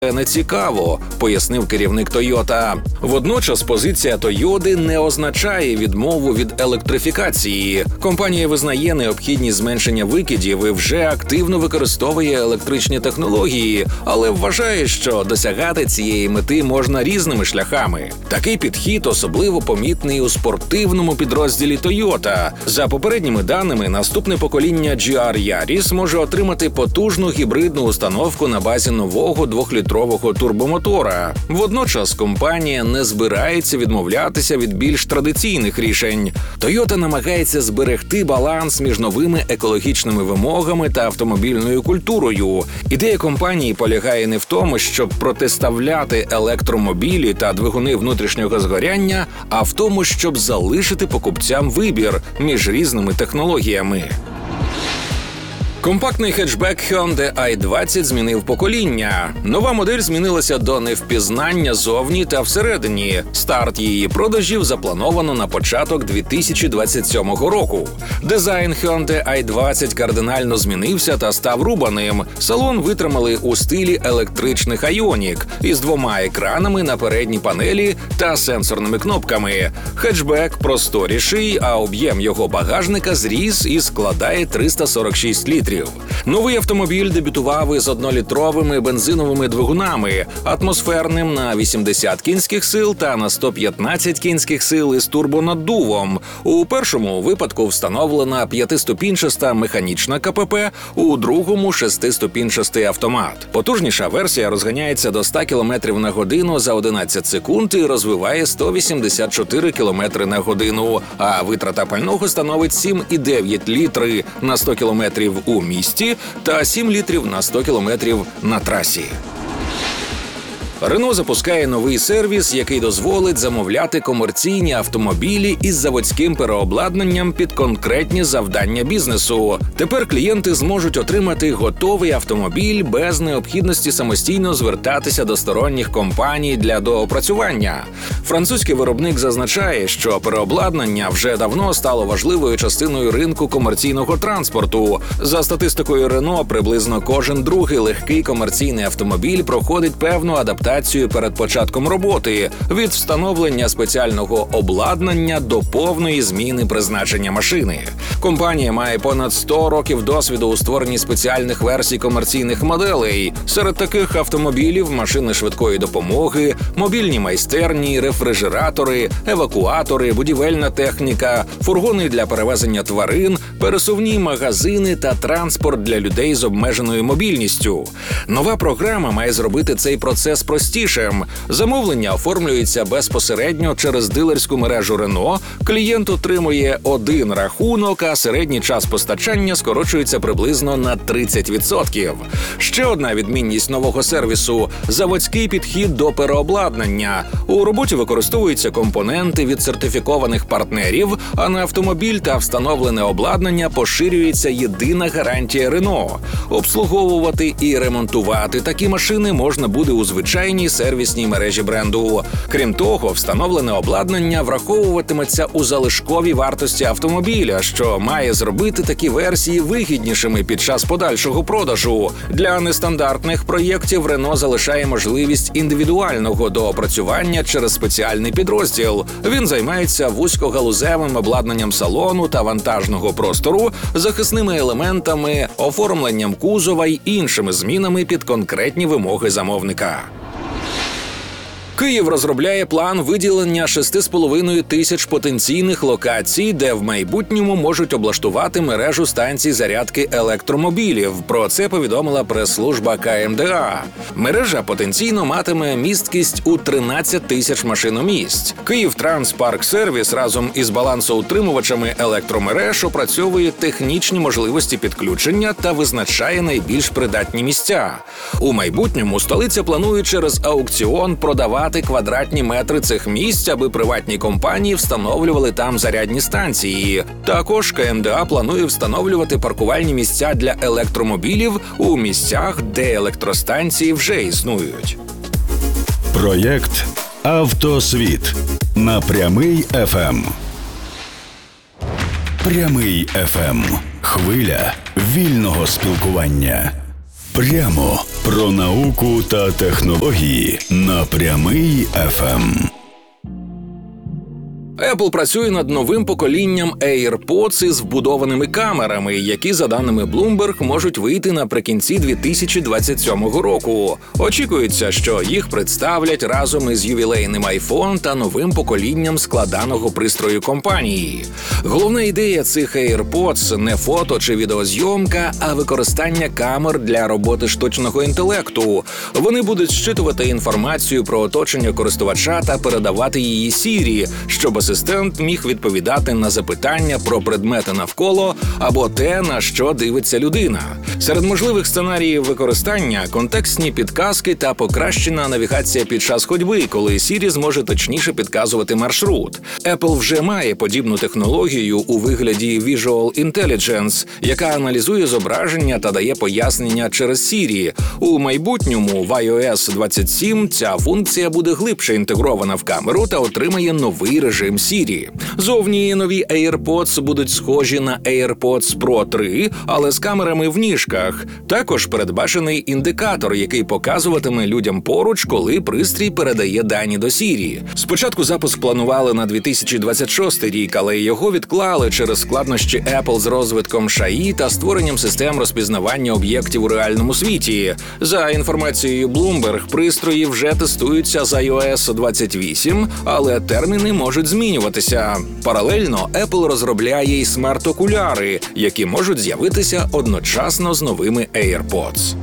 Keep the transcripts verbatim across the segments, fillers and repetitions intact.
не цікаво, пояснив керівник Тойота. Водночас позиція Тойоти не означає відмову від електрифікації. Компанія визнає необхідність зменшення викидів і вже активно використовує електричні технології, але вважає, що досягати цієї мети можна різними шляхами. Такий підхід особливо помітний у спортивному підрозділі Тойота. За попередніми даними, наступне покоління джі ар Yaris може отримати потужну гібридну установку на базі нового двохлітрового турбомотора. Водночас компанія не збирається відмовлятися від більш традиційних рішень. Toyota намагається зберегти баланс між новими екологічними вимогами та автомобільною культурою. Ідея компанії полягає не в тому, щоб протиставляти електромобілі та двигуни внутрішнього згоряння, а в тому, щоб залишити покупцям вибір між різними технологіями. Компактний хетчбек Hyundai ай двадцять змінив покоління. Нова модель змінилася до невпізнання зовні та всередині. Старт її продажів заплановано на початок дві тисячі двадцять сьомого року. Дизайн Hyundai ай двадцять кардинально змінився та став рубаним. Салон витримали у стилі електричних Ioniq із двома екранами на передній панелі та сенсорними кнопками. Хетчбек просторіший, а об'єм його багажника зріс і складає триста сорок шість літрів. Новий автомобіль дебютував із однолітровими бензиновими двигунами, атмосферним на вісімдесят кінських сил та на сто п'ятнадцять кінських сил із турбонаддувом. У першому випадку встановлена п'ятиступінчаста механічна ка пе пе, у другому – шестиступінчастий автомат. Потужніша версія розганяється до ста кілометрів на годину за одинадцять секунд і розвиває сто вісімдесят чотири кілометри на годину, а витрата пального становить сім цілих дев'ять літри на сто кілометрів у місті та сім літрів на сто кілометрів на трасі. Renault запускає новий сервіс, який дозволить замовляти комерційні автомобілі із заводським переобладнанням під конкретні завдання бізнесу. Тепер клієнти зможуть отримати готовий автомобіль без необхідності самостійно звертатися до сторонніх компаній для доопрацювання. Французький виробник зазначає, що переобладнання вже давно стало важливою частиною ринку комерційного транспорту. За статистикою Renault, приблизно кожен другий легкий комерційний автомобіль проходить певну адаптацію перед початком роботи, від встановлення спеціального обладнання до повної зміни призначення машини. Компанія має понад сто років досвіду у створенні спеціальних версій комерційних моделей. Серед таких автомобілів – машини швидкої допомоги, мобільні майстерні, рефрижератори, евакуатори, будівельна техніка, фургони для перевезення тварин, пересувні магазини та транспорт для людей з обмеженою мобільністю. Нова програма має зробити цей процес простішим. Замовлення оформлюється безпосередньо через дилерську мережу Renault, клієнт отримує один рахунок, а середній час постачання скорочується приблизно на тридцять відсотків. Ще одна відмінність нового сервісу – заводський підхід до переобладнання. У роботі використовуються компоненти від сертифікованих партнерів, а на автомобіль та встановлене обладнання поширюється єдина гарантія Renault. Обслуговувати і ремонтувати такі машини можна буде у звичайній сервісній мережі бренду. Крім того, встановлене обладнання враховуватиметься у залишковій вартості автомобіля, що має зробити такі версії вигіднішими під час подальшого продажу. Для нестандартних проєктів Renault залишає можливість індивідуального доопрацювання через спеціальний підрозділ. Він займається вузькогалузевим обладнанням салону та вантажного простору, захисними елементами, оформленням кузова й іншими змінами під конкретні вимоги замовника. Київ розробляє план виділення шести з половиною тисяч потенційних локацій, де в майбутньому можуть облаштувати мережу станцій зарядки електромобілів. Про це повідомила прес-служба ка ем де а. Мережа потенційно матиме місткість у тринадцять тисяч машиномісць. «Київтранспарксервіс» разом із балансоутримувачами електромереж опрацьовує технічні можливості підключення та визначає найбільш придатні місця. У майбутньому столиця планує через аукціон продавати квадратні метри цих місць, аби приватні компанії встановлювали там зарядні станції. Також ка ем де а планує встановлювати паркувальні місця для електромобілів у місцях, де електростанції вже існують. Проєкт «Автосвіт» на Прямий еф ем. Прямий еф ем. Хвиля вільного спілкування. Прямо Про науку та технології на Прямий еф ем. Apple працює над новим поколінням AirPods із вбудованими камерами, які, за даними Bloomberg, можуть вийти наприкінці дві тисячі двадцять сьомого року. Очікується, що їх представлять разом із ювілейним iPhone та новим поколінням складаного пристрою компанії. Головна ідея цих AirPods – не фото чи відеозйомка, а використання камер для роботи штучного інтелекту. Вони будуть щитувати інформацію про оточення користувача та передавати її Siri, щоб асистент міг відповідати на запитання про предмети навколо або те, на що дивиться людина. Серед можливих сценаріїв використання – контекстні підказки та покращена навігація під час ходьби, коли Siri зможе точніше підказувати маршрут. Apple вже має подібну технологію у вигляді Visual Intelligence, яка аналізує зображення та дає пояснення через Siri. У майбутньому в ай о ес двадцять сім ця функція буде глибше інтегрована в камеру та отримає новий режим Siri. Зовні нові AirPods будуть схожі на AirPods Pro три, але з камерами в ніжках. Також передбачений індикатор, який показуватиме людям поруч, коли пристрій передає дані до Siri. Спочатку запуск планували на дві тисячі двадцять шостий рік, але його відклали через складнощі Apple з розвитком еш ей і та створенням систем розпізнавання об'єктів у реальному світі. За інформацією Bloomberg, пристрої вже тестуються з ай о ес двадцять вісім, але терміни можуть змінюватися. Паралельно Apple розробляє й смарт-окуляри, які можуть з'явитися одночасно з новими AirPods.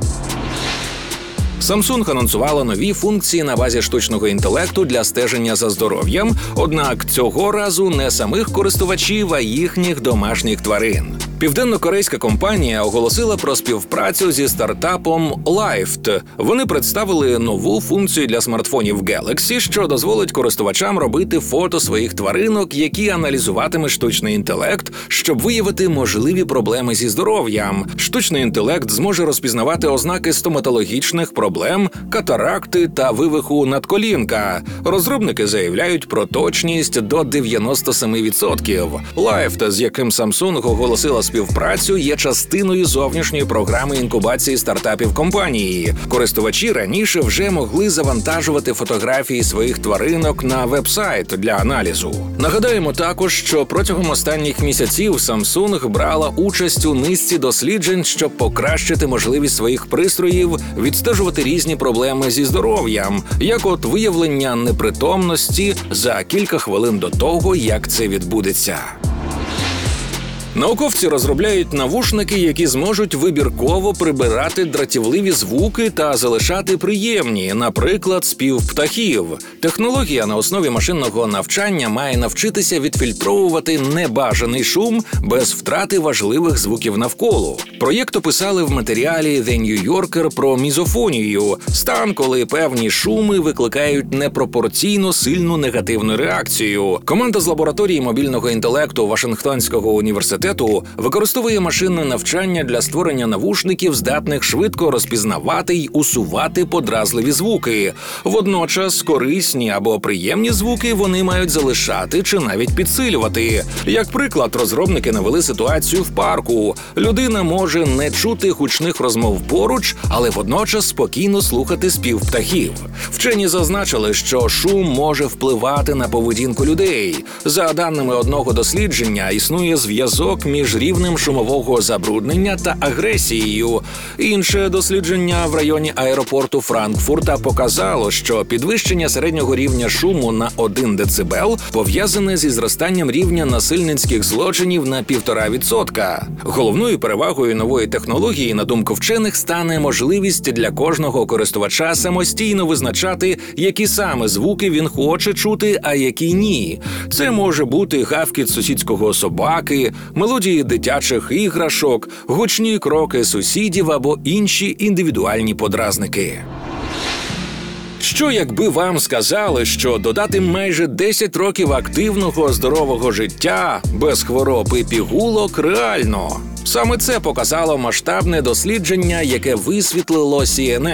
Samsung анонсувала нові функції на базі штучного інтелекту для стеження за здоров'ям, однак цього разу не самих користувачів, а їхніх домашніх тварин. Південно-корейська компанія оголосила про співпрацю зі стартапом Lyft. Вони представили нову функцію для смартфонів Galaxy, що дозволить користувачам робити фото своїх тваринок, які аналізуватиме штучний інтелект, щоб виявити можливі проблеми зі здоров'ям. Штучний інтелект зможе розпізнавати ознаки стоматологічних проблем, катаракти та вивиху надколінка. Розробники заявляють про точність до дев'яносто сім відсотків. Lyft, з яким Samsung оголосила співпрацю, є частиною зовнішньої програми інкубації стартапів компанії. Користувачі раніше вже могли завантажувати фотографії своїх тваринок на веб-сайт для аналізу. Нагадаємо також, що протягом останніх місяців Samsung брала участь у низці досліджень, щоб покращити можливість своїх пристроїв відстежувати різні проблеми зі здоров'ям, як от виявлення непритомності за кілька хвилин до того, як це відбудеться. Науковці розробляють навушники, які зможуть вибірково прибирати дратівливі звуки та залишати приємні, наприклад, спів птахів. Технологія на основі машинного навчання має навчитися відфільтровувати небажаний шум без втрати важливих звуків навколо. Проєкт описали в матеріалі The New Yorker про мізофонію – стан, коли певні шуми викликають непропорційно сильну негативну реакцію. Команда з лабораторії мобільного інтелекту Вашингтонського університету використовує машинне навчання для створення навушників, здатних швидко розпізнавати й усувати подразливі звуки. Водночас корисні або приємні звуки вони мають залишати чи навіть підсилювати. Як приклад, розробники навели ситуацію в парку. Людина може не чути гучних розмов поруч, але водночас спокійно слухати спів птахів. Вчені зазначили, що шум може впливати на поведінку людей. За даними одного дослідження, існує зв'язок між рівнем шумового забруднення та агресією. Інше дослідження в районі аеропорту Франкфурта показало, що підвищення середнього рівня шуму на один децибел пов'язане зі зростанням рівня насильницьких злочинів на півтора відсотка. Головною перевагою нової технології, на думку вчених, стане можливість для кожного користувача самостійно визначати, які саме звуки він хоче чути, а які ні. Це може бути гавкіт сусідського собаки, мелодії дитячих іграшок, гучні кроки сусідів або інші індивідуальні подразники. Що якби вам сказали, що додати майже десять років активного здорового життя без хвороб і пігулок реально? Саме це показало масштабне дослідження, яке висвітлило сі ен ен.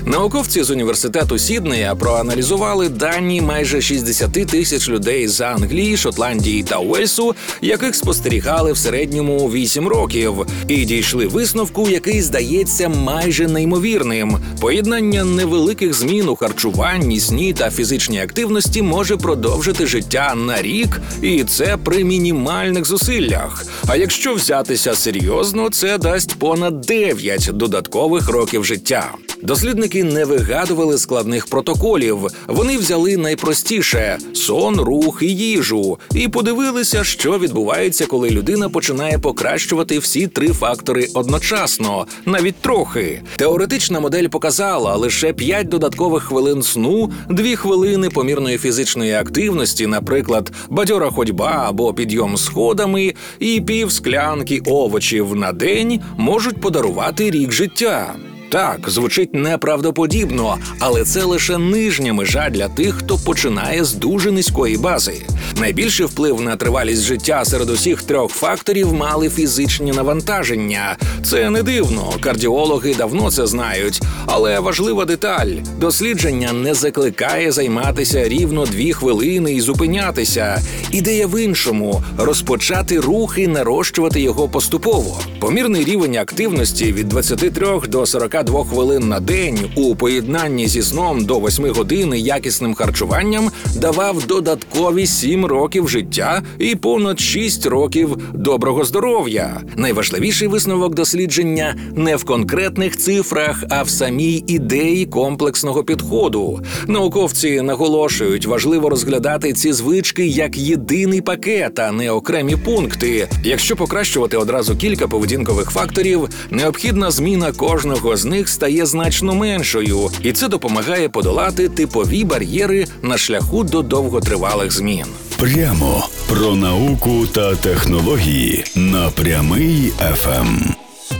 Науковці з університету Сіднея проаналізували дані майже шістдесят тисяч людей з Англії, Шотландії та Уельсу, яких спостерігали в середньому вісім років, і дійшли висновку, який здається майже неймовірним. Поєднання невеликих змін у харчуванні, сні та фізичній активності може продовжити життя на рік, і це при мінімальних зусиллях. А якщо взятися серйозно, це дасть понад дев'ять додаткових років життя. Дослідники не вигадували складних протоколів. Вони взяли найпростіше – сон, рух і їжу. І подивилися, що відбувається, коли людина починає покращувати всі три фактори одночасно, навіть трохи. Теоретична модель показала лише п'ять додаткових хвилин сну, дві хвилини помірної фізичної активності, наприклад, бадьора ходьба або підйом сходами, і пів склянки овочів на день можуть подарувати рік життя. Так, звучить неправдоподібно, але це лише нижня межа для тих, хто починає з дуже низької бази. Найбільший вплив на тривалість життя серед усіх трьох факторів мали фізичні навантаження. Це не дивно, кардіологи давно це знають. Але важлива деталь – дослідження не закликає займатися рівно дві хвилини і зупинятися. Ідея в іншому – розпочати рух і нарощувати його поступово. Помірний рівень активності від двадцяти трьох до сорока двох хвилин на день у поєднанні зі сном до восьми годин і якісним харчуванням давав додаткові сім років життя і понад шість років доброго здоров'я. Найважливіший висновок дослідження не в конкретних цифрах, а в самій ідеї комплексного підходу. Науковці наголошують, важливо розглядати ці звички як єдиний пакет, а не окремі пункти. Якщо покращувати одразу кілька поведінкових факторів, необхідна зміна кожного з них стає значно меншою, і це допомагає подолати типові бар'єри на шляху до довготривалих змін. Прямо про науку та технології на Прямий еф ем.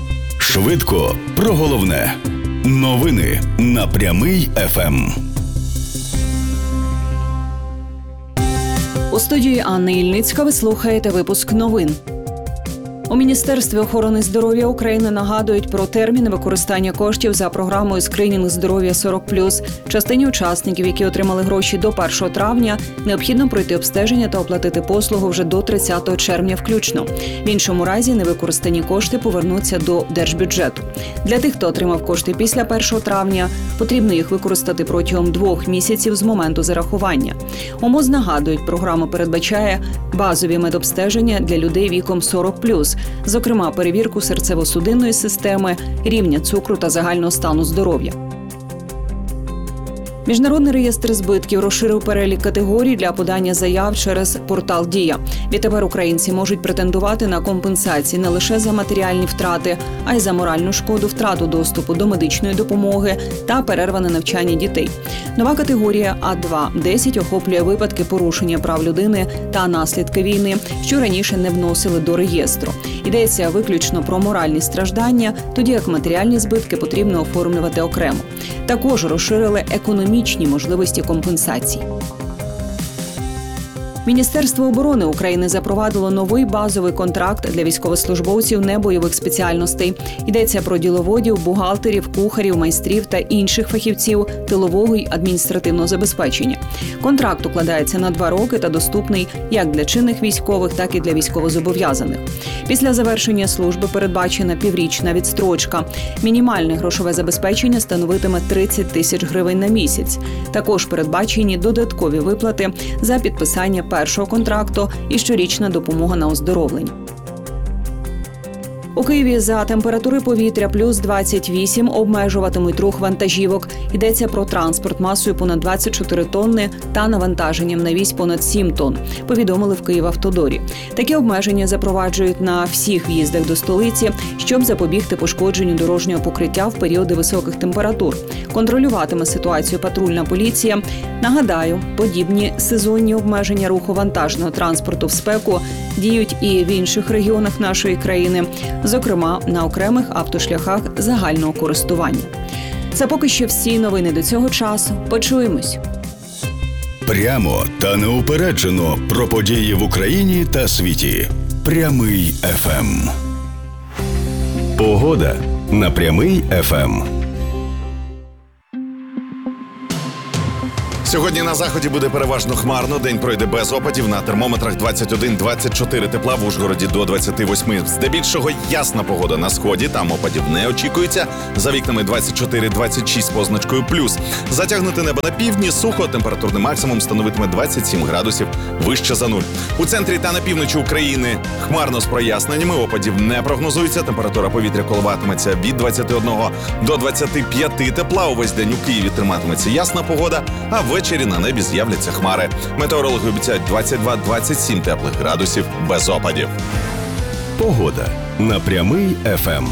Швидко про головне. Новини на Прямий еф ем. У студії Анни Ільницька ви слухаєте випуск новин. У Міністерстві охорони здоров'я України нагадують про терміни використання коштів за програмою «Скринінг здоров'я сорок плюс». Частині учасників, які отримали гроші до першого травня, необхідно пройти обстеження та оплатити послугу вже до тридцятого червня включно. В іншому разі невикористані кошти повернуться до держбюджету. Для тих, хто отримав кошти після першого травня, потрібно їх використати протягом двох місяців з моменту зарахування. У МОЗ нагадують, програма передбачає базові медобстеження для людей віком сорок плюс, зокрема перевірку серцево-судинної системи, рівня цукру та загального стану здоров'я. Міжнародний реєстр збитків розширив перелік категорій для подання заяв через портал «Дія». Відтепер українці можуть претендувати на компенсації не лише за матеріальні втрати, а й за моральну шкоду, втрату доступу до медичної допомоги та перерване навчання дітей. Нова категорія А два десять охоплює випадки порушення прав людини та наслідки війни, що раніше не вносили до реєстру. Йдеться виключно про моральні страждання, тоді як матеріальні збитки потрібно оформлювати окремо. Також розширили економічні можливості компенсацій. Міністерство оборони України запровадило новий базовий контракт для військовослужбовців небойових спеціальностей. Йдеться про діловодів, бухгалтерів, кухарів, майстрів та інших фахівців тилового й адміністративного забезпечення. Контракт укладається на два роки та доступний як для чинних військових, так і для військовозобов'язаних. Після завершення служби передбачена піврічна відстрочка. Мінімальне грошове забезпечення становитиме тридцять тисяч гривень на місяць. Також передбачені додаткові виплати за підписання першого контракту і щорічна допомога на оздоровлення. У Києві за температури повітря плюс двадцять вісім обмежуватимуть рух вантажівок. Йдеться про транспорт масою понад двадцять чотири тонни та навантаженням на вісь понад сім тонн, повідомили в Київавтодорі. Такі обмеження запроваджують на всіх в'їздах до столиці, щоб запобігти пошкодженню дорожнього покриття в періоди високих температур. Контролюватиме ситуацію патрульна поліція. Нагадаю, подібні сезонні обмеження руху вантажного транспорту в спеку діють і в інших регіонах нашої країни, зокрема на окремих автошляхах загального користування. Це поки що всі новини до цього часу. Почуємось. Прямо та неупереджено про події в Україні та світі. Прямий еф ем. Погода на Прямий еф ем. Сьогодні на заході буде переважно хмарно, день пройде без опадів, на термометрах двадцять один - двадцять чотири тепла, в Ужгороді до двадцяти восьми. Здебільшого ясна погода на сході, там опадів не очікується, за вікнами двадцять чотири - двадцять шість з позначкою плюс. Затягнуте небо на півдні, сухо, температурний максимум становитиме двадцять сім градусів вище за нуль. У центрі та на півночі України хмарно з проясненнями, опадів не прогнозується, температура повітря коливатиметься від двадцяти одного до двадцяти п'яти тепла, увесь день у Києві триматиметься ясна погода, а ввечері на небі з'являться хмари. Метеорологи обіцяють двадцять два - двадцять сім теплих градусів без опадів. Погода на Прямий еф ем.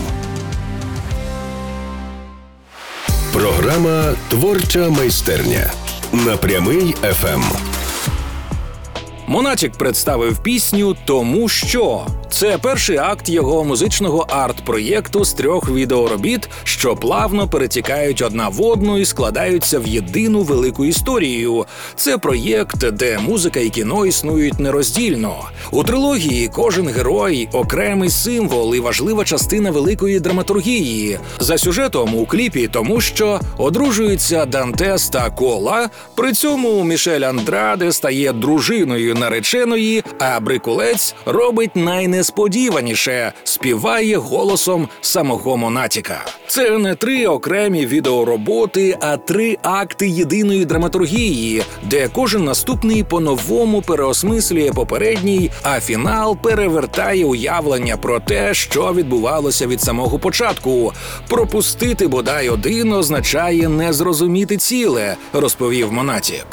Програма «Творча майстерня» на Прямий еф ем. Монатік представив пісню «Тому що». Це перший акт його музичного арт-проєкту з трьох відеоробіт, що плавно перетікають одна в одну і складаються в єдину велику історію. Це проєкт, де музика і кіно існують нероздільно. У трилогії кожен герой – окремий символ і важлива частина великої драматургії. За сюжетом у кліпі «Тому що» одружуються Дантес та Кола, при цьому Мішель Андраде стає дружиною нареченої, а Брикулець робить найнесподіваніше. Сподіваніше співає голосом самого Монатіка. Це не три окремі відеороботи, а три акти єдиної драматургії, де кожен наступний по-новому переосмислює попередній, а фінал перевертає уявлення про те, що відбувалося від самого початку. Пропустити бодай один означає не зрозуміти ціле, розповів Монатік.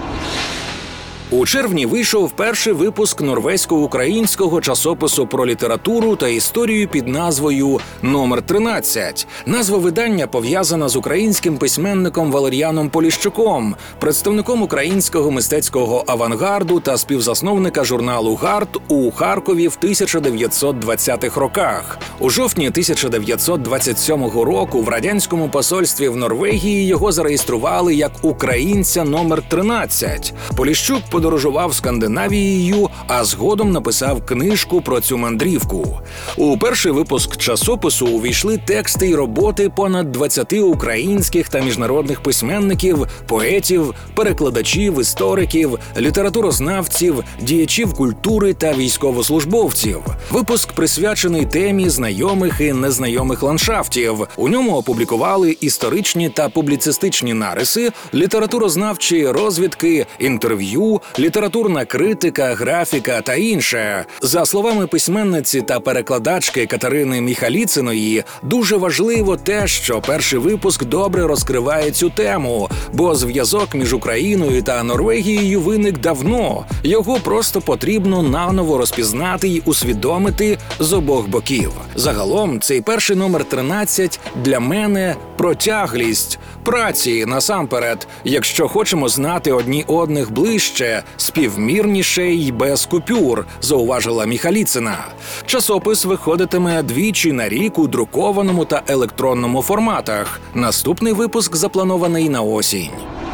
У червні вийшов перший випуск норвезько-українського часопису про літературу та історію під назвою «Номер тринадцять». Назва видання пов'язана з українським письменником Валеріаном Поліщуком, представником українського мистецького авангарду та співзасновника журналу «Гард» у Харкові в тисяча дев'ятсот двадцятих роках. У жовтні тисяча дев'ятсот двадцять сьомого року в радянському посольстві в Норвегії його зареєстрували як українця номер тринадцять. Поліщук подорожував Скандинавією, а згодом написав книжку про цю мандрівку. У перший випуск часопису увійшли тексти й роботи понад двадцяти українських та міжнародних письменників, поетів, перекладачів, істориків, літературознавців, діячів культури та військовослужбовців. Випуск присвячений темі знайомих і незнайомих ландшафтів. У ньому опублікували історичні та публіцистичні нариси, літературознавчі розвідки, інтерв'ю, літературна критика, графіка та інше. За словами письменниці та перекладачки Катерини Міхаліциної, дуже важливо те, що перший випуск добре розкриває цю тему, бо зв'язок між Україною та Норвегією виник давно. Його просто потрібно наново розпізнати й усвідомити з обох боків. Загалом, цей перший номер тринадцять для мене про тяглість праці насамперед, якщо хочемо знати одні одних ближче, співмірніше й без купюр, зауважила Міхаліцина. Часопис виходитиме двічі на рік у друкованому та електронному форматах. Наступний випуск запланований на осінь.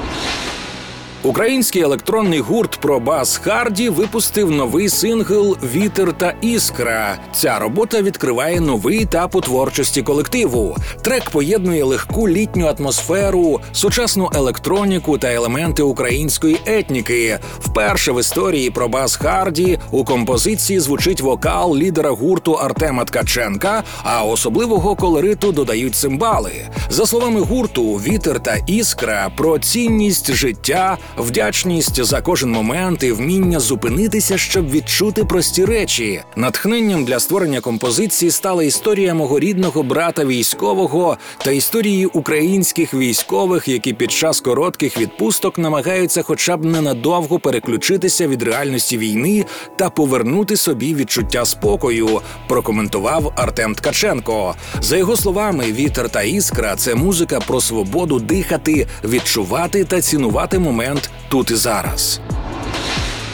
Український електронний гурт «Пробас Харді» випустив новий сингл «Вітер та іскра». Ця робота відкриває новий етап у творчості колективу. Трек поєднує легку літню атмосферу, сучасну електроніку та елементи української етніки. Вперше в історії «Пробас Харді» у композиції звучить вокал лідера гурту Артема Ткаченка, а особливого колориту додають цимбали. За словами гурту, «Вітер та іскра» про цінність життя, вдячність за кожен момент і вміння зупинитися, щоб відчути прості речі. Натхненням для створення композиції стала історія мого рідного брата військового та історії українських військових, які під час коротких відпусток намагаються хоча б ненадовго переключитися від реальності війни та повернути собі відчуття спокою, прокоментував Артем Ткаченко. За його словами, «Вітер та іскра» – це музика про свободу дихати, відчувати та цінувати момент тут і зараз.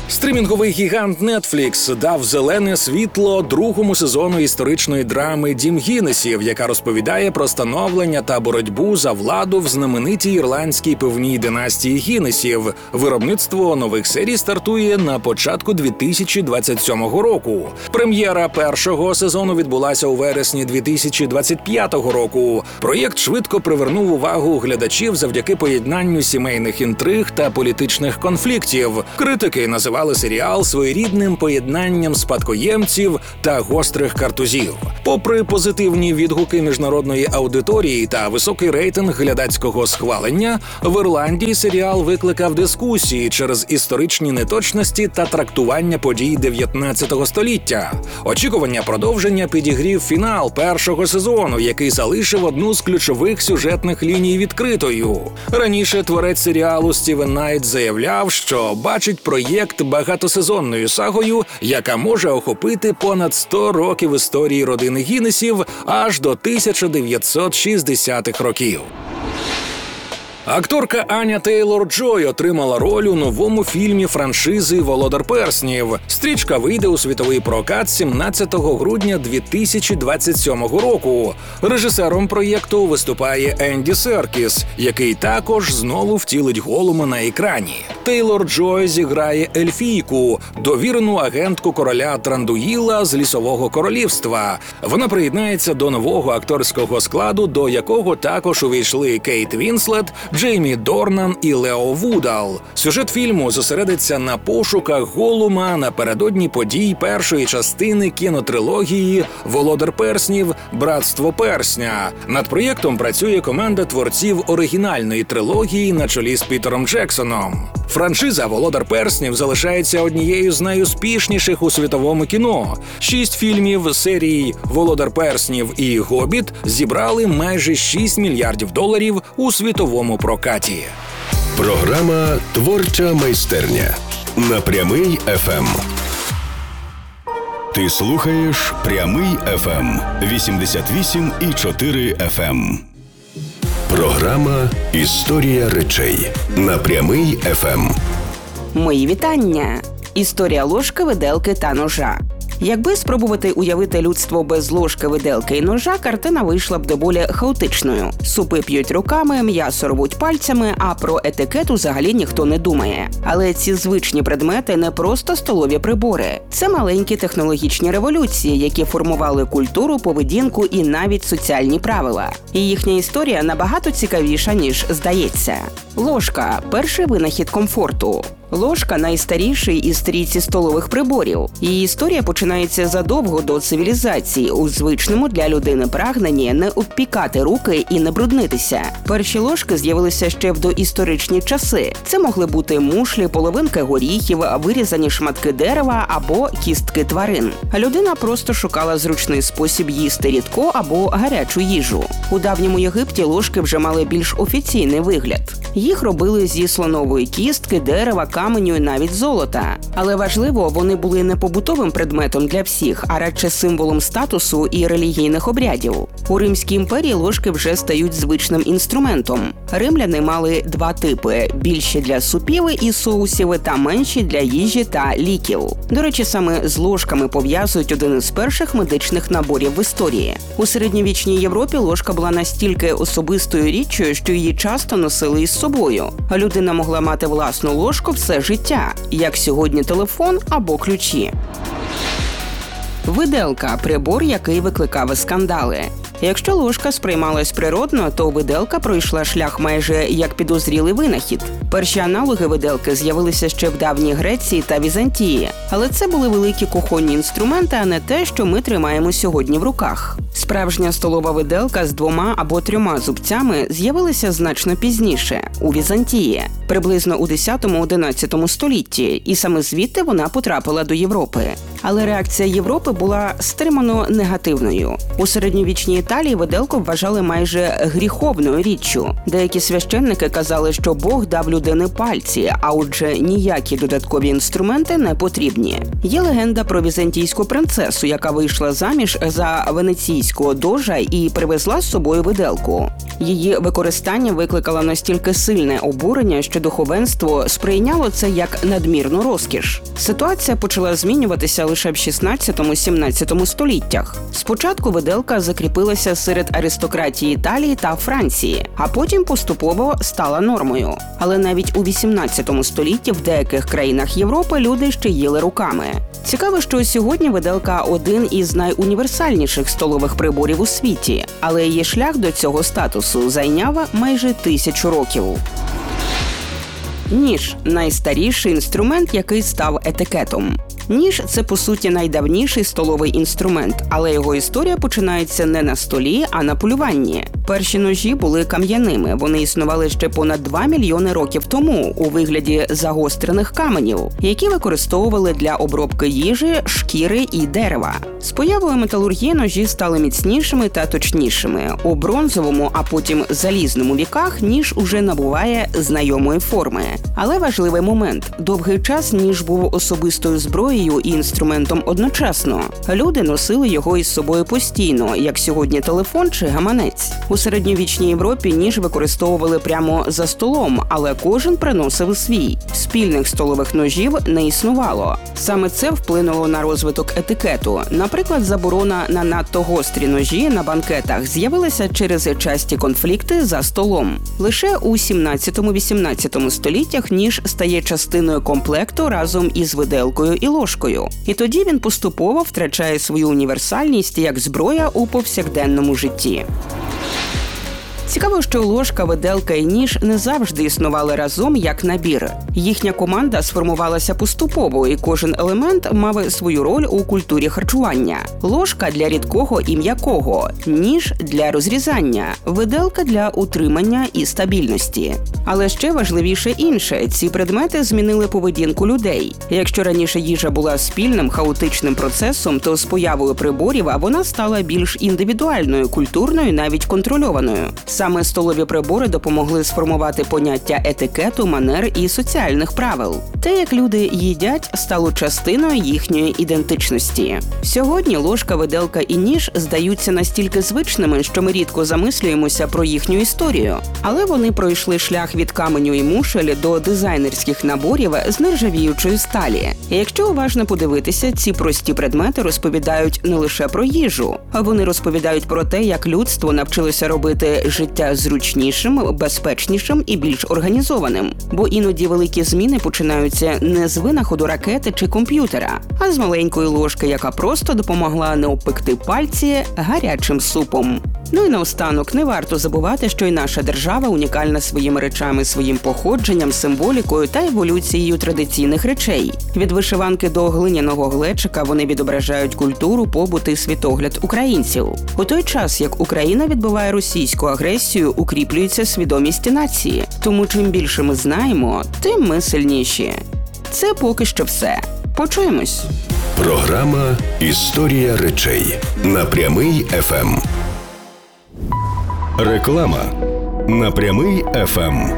Стрімінговий гігант Netflix дав зелене світло другому сезону історичної драми «Дім Гіннесів», яка розповідає про становлення та боротьбу за владу в знаменитій ірландській пивній династії Гіннесів. Виробництво нових серій стартує на початку дві тисячі двадцять сьомого року. Прем'єра першого сезону відбулася у вересні дві тисячі двадцять п'ятого року. Проєкт швидко привернув увагу глядачів завдяки поєднанню сімейних інтриг та політичних конфліктів. Критики називали серіал своєрідним поєднанням спадкоємців та гострих картузів. Попри позитивні відгуки міжнародної аудиторії та високий рейтинг глядацького схвалення, в Ірландії серіал викликав дискусії через історичні неточності та трактування подій дев'ятнадцятого століття. Очікування продовження підігрів фінал першого сезону, який залишив одну з ключових сюжетних ліній відкритою. Раніше творець серіалу Стівен Найт заявляв, що бачить проєкт багатосезонною сагою, яка може охопити понад сто років історії родини Гіннесів аж до тисяча дев'ятсот шістдесятих років. Акторка Аня Тейлор-Джой отримала роль у новому фільмі франшизи «Володар перснів». Стрічка вийде у світовий прокат сімнадцятого грудня дві тисячі двадцять сьомого року. Режисером проєкту виступає Енді Серкіс, який також знову втілить Голума на екрані. Тейлор-Джой зіграє ельфійку, довірену агентку короля Трандуїла з Лісового королівства. Вона приєднається до нового акторського складу, до якого також увійшли Кейт Вінслет, Джеймі Дорнан і Лео Вудал. Сюжет фільму зосередиться на пошуках Голума напередодні подій першої частини кінотрилогії «Володар перснів. Братство персня». Над проєктом працює команда творців оригінальної трилогії на чолі з Пітером Джексоном. Франшиза «Володар перснів» залишається однією з найуспішніших у світовому кіно. Шість фільмів серії «Володар перснів» і «Гобіт» зібрали майже шість мільярдів доларів у світовому прокаті. Програма «Творча майстерня» на Прямий еф ем. Ти слухаєш Прямий еф ем вісімдесят вісім і чотири еф ем. Програма «Історія речей» на Прямий еф ем. Мої вітання! Історія ложки, виделки та ножа. Якби спробувати уявити людство без ложки, виделки і ножа, картина вийшла б доволі хаотичною. Супи п'ють руками, м'ясо рвуть пальцями, а про етикет взагалі ніхто не думає. Але ці звичні предмети не просто столові прибори. Це маленькі технологічні революції, які формували культуру, поведінку і навіть соціальні правила. І їхня історія набагато цікавіша, ніж здається. Ложка – перший винахід комфорту. Ложка – найстаріший із трійці столових приборів. Її історія починається задовго до цивілізації, у звичному для людини прагненні не обпікати руки і не бруднитися. Перші ложки з'явилися ще в доісторичні часи. Це могли бути мушлі, половинки горіхів, вирізані шматки дерева або кістки тварин. Людина просто шукала зручний спосіб їсти рідко або гарячу їжу. У давньому Єгипті ложки вже мали більш офіційний вигляд. Їх робили зі слонової кістки, дерева, каменю і навіть золота. Але важливо, вони були не побутовим предметом для всіх, а радше символом статусу і релігійних обрядів. У Римській імперії ложки вже стають звичним інструментом. Римляни мали два типи – більші для супів і соусів та менші для їжі та ліків. До речі, саме з ложками пов'язують один із перших медичних наборів в історії. У середньовічній Європі ложка була настільки особистою річчю, що її часто носили із собою. Людина могла мати власну ложку все життя, як сьогодні телефон або ключі. Виделка – прибор, який викликав скандали. Якщо ложка сприймалась природно, то виделка пройшла шлях майже як підозрілий винахід. Перші аналоги виделки з'явилися ще в давній Греції та Візантії. Але це були великі кухонні інструменти, а не те, що ми тримаємо сьогодні в руках. Справжня столова виделка з двома або трьома зубцями з'явилася значно пізніше, у Візантії, приблизно у десятому-одинадцятому столітті, і саме звідти вона потрапила до Європи. Але реакція Європи була стримано негативною. У середньовічній Італії виделку вважали майже гріховною річчю. Деякі священники казали, що Бог дав людині пальці, а отже ніякі додаткові інструменти не потрібні. Є легенда про візантійську принцесу, яка вийшла заміж за венеційського дожа і привезла з собою виделку. Її використання викликало настільки сильне обурення, що духовенство сприйняло це як надмірну розкіш. Ситуація почала змінюватися лише в шістнадцятому-сімнадцятому століттях. Спочатку виделка закріпилася серед аристократії Італії та Франції, а потім поступово стала нормою. Але навіть у вісімнадцятому столітті в деяких країнах Європи люди ще їли руками. Цікаво, що сьогодні виделка – один із найуніверсальніших столових приборів у світі, але її шлях до цього статусу зайняв майже тисячу років. Ніж – найстаріший інструмент, який став етикетом. Ніж – це, по суті, найдавніший столовий інструмент, але його історія починається не на столі, а на полюванні. Перші ножі були кам'яними, вони існували ще понад два мільйони років тому у вигляді загострених каменів, які використовували для обробки їжі, шкіри і дерева. З появою металургії ножі стали міцнішими та точнішими. У бронзовому, а потім залізному віках ніж уже набуває знайомої форми. Але важливий момент – довгий час ніж був особистою зброєю і інструментом одночасно. Люди носили його із собою постійно, як сьогодні телефон чи гаманець. У середньовічній Європі ніж використовували прямо за столом, але кожен приносив свій. Спільних столових ножів не існувало. Саме це вплинуло на розвиток етикету. Наприклад, заборона на надто гострі ножі на банкетах з'явилася через часті конфлікти за столом. Лише у сімнадцятому-вісімнадцятому століттях ніж стає частиною комплекту разом із виделкою і ложкою. І тоді він поступово втрачає свою універсальність як зброя у повсякденному житті. Цікаво, що ложка, виделка і ніж не завжди існували разом як набір. Їхня команда сформувалася поступово, і кожен елемент мав свою роль у культурі харчування. Ложка для рідкого і м'якого, ніж для розрізання, виделка для утримання і стабільності. Але ще важливіше інше – ці предмети змінили поведінку людей. Якщо раніше їжа була спільним хаотичним процесом, то з появою приборів вона стала більш індивідуальною, культурною, навіть контрольованою. Саме столові прибори допомогли сформувати поняття етикету, манер і соціальних правил. Те, як люди їдять, стало частиною їхньої ідентичності. Сьогодні ложка, виделка і ніж здаються настільки звичними, що ми рідко замислюємося про їхню історію. Але вони пройшли шлях від каменю і мушель до дизайнерських наборів з нержавіючої сталі. І якщо уважно подивитися, ці прості предмети розповідають не лише про їжу, а вони розповідають про те, як людство навчилося робити життя зручнішим, безпечнішим і більш організованим. Бо іноді великі зміни починаються не з винаходу ракети чи комп'ютера, а з маленької ложки, яка просто допомогла не обпекти пальці гарячим супом. Ну і наостанок, не варто забувати, що і наша держава унікальна своїми речами, своїм походженням, символікою та еволюцією традиційних речей. Від вишиванки до глиняного глечика вони відображають культуру, побут і світогляд українців. У той час, як Україна відбиває російську агресію, укріплюється свідомість нації. Тому чим більше ми знаємо, тим ми сильніші. Це поки що все. Почуємось. Програма «Історія речей» на Прямий еф ем. Реклама на Прямий еф ем.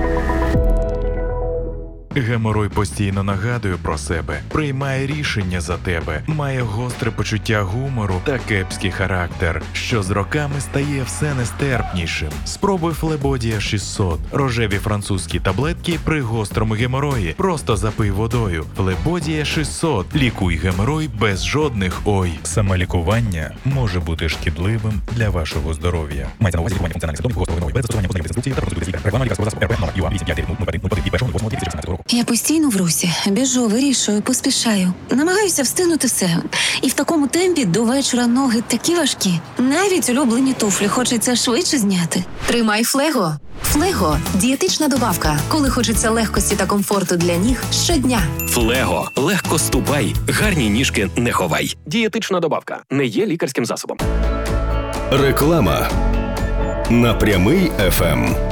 Геморой постійно нагадує про себе, приймає рішення за тебе, має гостре почуття гумору та кепський характер, що з роками стає все нестерпнішим. Спробуй Флебодія шістсот. Рожеві французькі таблетки при гострому геморої. Просто запий водою. Флебодія шістсот. Лікуй геморой без жодних ой. Самолікування може бути шкідливим для вашого здоров'я. Мається на увазі лікування функціональних симптомів гострого геморою без застосування познайомих інструкції та процедури лікаря. Реклама лікарського засобу РП номер ю а вісім п'ять дев'ять нуль нуль один нуль один від першого лютого дві тисячі шістнадцятого року. Я постійно в русі, біжу, вирішую, поспішаю. Намагаюся встигнути все. І в такому темпі до вечора ноги такі важкі. Навіть улюблені туфлі хочеться швидше зняти. Тримай Флего. Флего – дієтична добавка, коли хочеться легкості та комфорту для ніг щодня. Флего. Легко ступай, гарні ніжки не ховай. Дієтична добавка. Не є лікарським засобом. Реклама на Прямий еф ем.